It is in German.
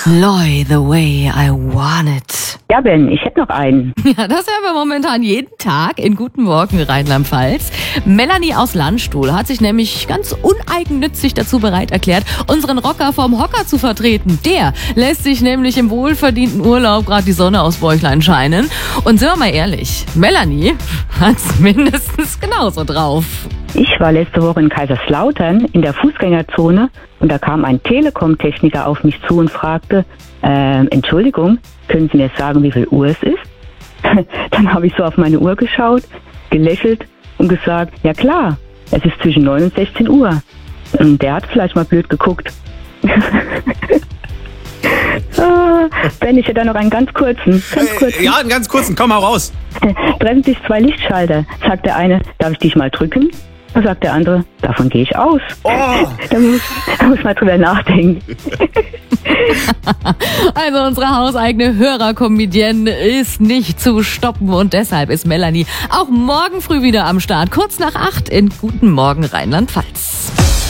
Loy, the way I want it. Ja, Ben, ich hätte noch einen. Ja, das hören wir momentan jeden Tag in Guten Morgen Rheinland-Pfalz. Melanie aus Landstuhl hat sich nämlich ganz uneigennützig dazu bereit erklärt, unseren Rocker vom Hocker zu vertreten. Der lässt sich nämlich im wohlverdienten Urlaub gerade die Sonne aus Bäuchlein scheinen. Und sind wir mal ehrlich, Melanie hat's mindestens genauso drauf. Ich war letzte Woche in Kaiserslautern in der Fußgängerzone und da kam ein Telekom-Techniker auf mich zu und fragte, Entschuldigung, können Sie mir sagen, wie viel Uhr es ist? Dann habe ich so auf meine Uhr geschaut, gelächelt und gesagt, ja klar, es ist zwischen 9 und 16 Uhr. Und der hat vielleicht mal blöd geguckt. Ben, ich hätte da noch einen ganz kurzen. Ja, einen ganz kurzen, komm mal raus. Treffen sich zwei Lichtschalter. Sagt der eine, darf ich dich mal drücken? Dann sagt der andere, davon gehe ich aus. Oh. Da muss man drüber nachdenken. Also unsere hauseigene Hörerkomödienne ist nicht zu stoppen und deshalb ist Melanie auch morgen früh wieder am Start. Kurz nach 8 in Guten Morgen Rheinland-Pfalz.